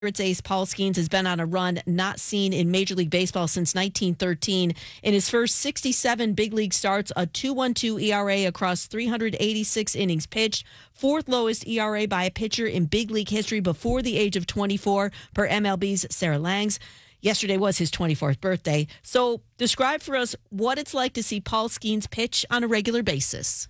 Pirates ace Paul Skeens has been on a run not seen in Major League Baseball since 1913. In his first 67 big league starts, a 2.12 ERA across 386 innings pitched, fourth lowest ERA by a pitcher in big league history before the age of 24 per MLB's Sarah Langs. Yesterday was his 24th birthday. So describe for us what it's like to see Paul Skeens pitch on a regular basis.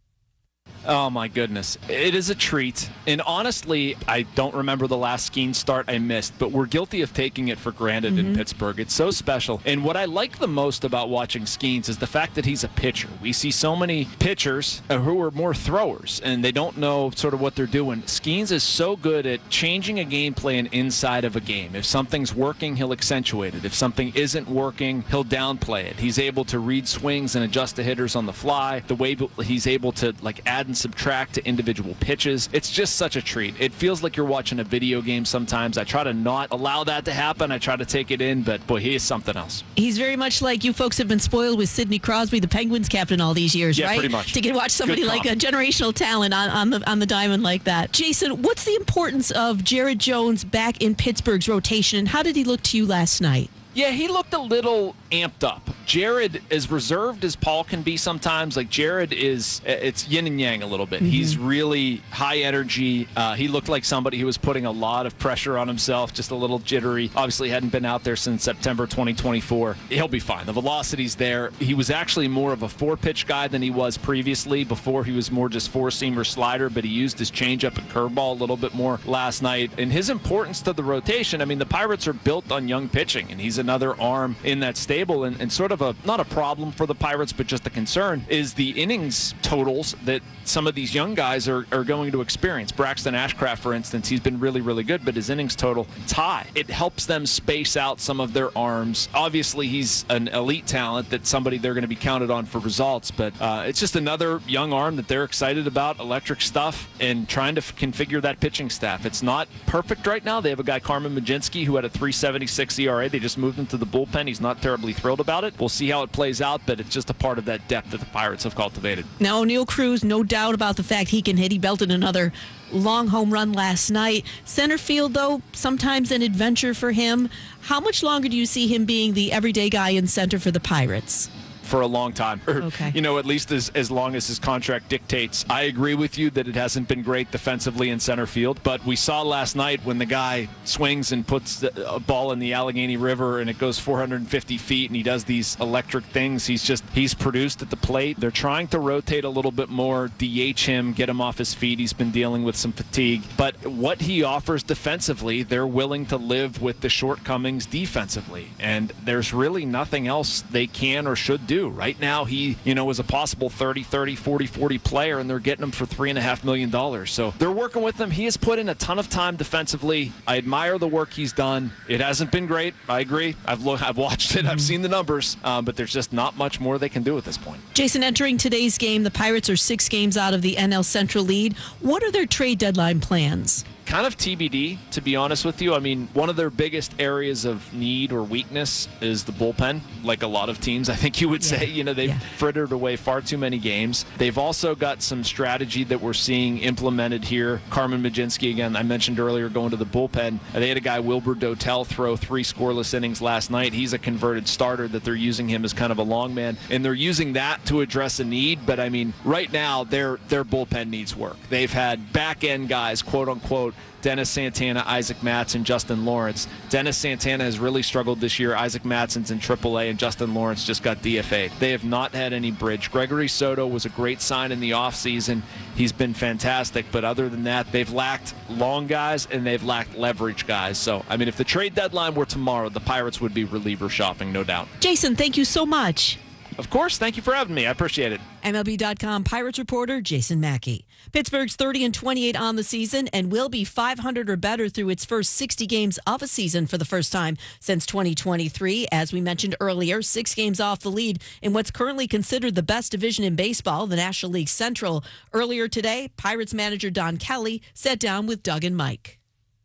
Oh, my goodness. It is a treat. And honestly, I don't remember the last Skeens start I missed, but we're guilty of taking it for granted in Pittsburgh. It's so special. And what I like the most about watching Skeens is the fact that he's a pitcher. We see so many pitchers who are more throwers, and they don't know sort of what they're doing. Skeens is so good at changing a game plan inside of a game. If something's working, he'll accentuate it. If something isn't working, he'll downplay it. He's able to read swings and adjust the hitters on the fly. The way he's able to add and subtract to individual pitches. It's just such a treat. It feels like you're watching a video game sometimes. I try to not allow that to happen. I try to take it in, but boy, he is something else. He's very much like you folks have been spoiled with Sidney Crosby, the Penguins captain, all these years, yeah, right? Pretty much. To get to watch somebody like a generational talent on the diamond like that. Jason, what's the importance of Jared Jones back in Pittsburgh's rotation, and how did he look to you last night? Yeah, he looked a little amped up. Jared, as reserved as Paul can be sometimes, Jared it's yin and yang a little bit. He's really high energy. He looked like somebody who was putting a lot of pressure on himself, just a little jittery. Obviously hadn't been out there since September 2024. He'll be fine. The velocity's there. He was actually more of a four-pitch guy than he was previously. Before, he was more just four-seam or slider, but he used his changeup and curveball a little bit more last night. And his importance to the rotation, the Pirates are built on young pitching, and he's another arm in that stable, and sort of not a problem for the Pirates, but just a concern is the innings totals that some of these young guys are going to experience. Braxton Ashcraft, for instance, he's been really, really good, but his innings total is high. It helps them space out some of their arms. Obviously, he's an elite talent, that's somebody they're going to be counted on for results, but it's just another young arm that they're excited about, electric stuff, and trying to configure that pitching staff. It's not perfect right now. They have a guy, Carmen Mlodzinski, who had a 3.76 ERA. They just moved him to the bullpen. He's not terribly thrilled about it. We'll see how it plays out, but it's just a part of that depth that the Pirates have cultivated. Now, O'Neal Cruz, no doubt about the fact he can hit. He belted another long home run last night. Center field, though, sometimes an adventure for him. How much longer do you see him being the everyday guy in center for the Pirates? For a long time, okay. At least as long as his contract dictates. I agree with you that it hasn't been great defensively in center field, but we saw last night when the guy swings and puts a ball in the Allegheny River and it goes 450 feet and he does these electric things. He's produced at the plate. They're trying to rotate a little bit more, DH him, get him off his feet. He's been dealing with some fatigue, but what he offers defensively, they're willing to live with the shortcomings defensively, and there's really nothing else they can or should do. Right now, he, is a possible 30-30, 40-40 player, and they're getting him for $3.5 million. So they're working with him. He has put in a ton of time defensively. I admire the work he's done. It hasn't been great. I agree. I've watched it. I've seen the numbers, but there's just not much more they can do at this point. Jason, entering today's game, the Pirates are 6 games out of the NL Central lead. What are their trade deadline plans? Kind of TBD, to be honest with you. One of their biggest areas of need or weakness is the bullpen, like a lot of teams, I think you would say. They've frittered away far too many games. They've also got some strategy that we're seeing implemented here. Carmen Mlodzinski, again, I mentioned earlier, going to the bullpen. They had a guy, Wilbur Dotel, throw 3 scoreless innings last night. He's a converted starter that they're using him as kind of a long man, and they're using that to address a need. But, right now, their bullpen needs work. They've had back-end guys, quote-unquote, Dennis Santana, Isaac Mattson, Justin Lawrence. Dennis Santana has really struggled this year. Isaac Mattson's in AAA, and Justin Lawrence just got DFA'd. They have not had any bridge. Gregory Soto was a great sign in the offseason. He's been fantastic, but other than that, they've lacked long guys and they've lacked leverage guys. So, if the trade deadline were tomorrow, the Pirates would be reliever shopping, no doubt. Jason, thank you so much. Of course. Thank you for having me. I appreciate it. MLB.com Pirates reporter Jason Mackey. Pittsburgh's 30-28 on the season and will be 500 or better through its first 60 games of a season for the first time since 2023. As we mentioned earlier, 6 games off the lead in what's currently considered the best division in baseball, the National League Central. Earlier today, Pirates manager Don Kelly sat down with Doug and Mike.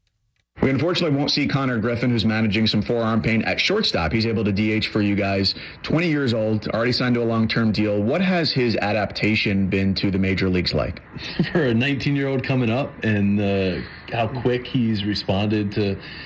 We unfortunately won't see Connor Griffin, who's managing some forearm pain at shortstop. He's able to DH for you guys. 20 years old, already signed to a long-term deal. What has his adaptation been to the major leagues like? For a 19-year-old coming up and how quick he's responded to